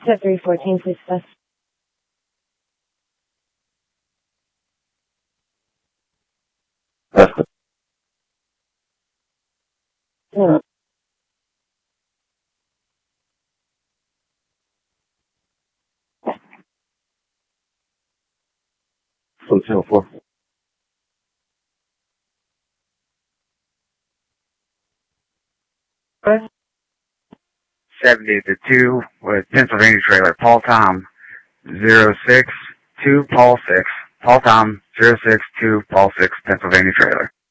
Set 314, please bus. No. From channel 4. Bus. 70 to 2 with Pennsylvania trailer. Paul Tom 062 Paul 6. Paul Tom 062 Paul 6 Pennsylvania trailer.